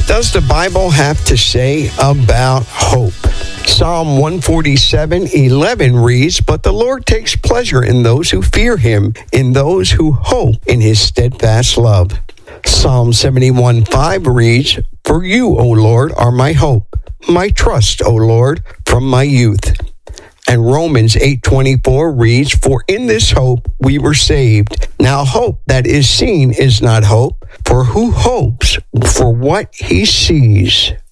does the Bible have to say about hope? Psalm 147:11 reads, "But the Lord takes pleasure in those who fear him, in those who hope in his steadfast love." Psalm 71:5 reads, "For you, O Lord, are my hope, my trust, O Lord, from my youth." And Romans 8:24 reads, "For in this hope we were saved. Now hope that is seen is not hope, for who hopes for what he sees?"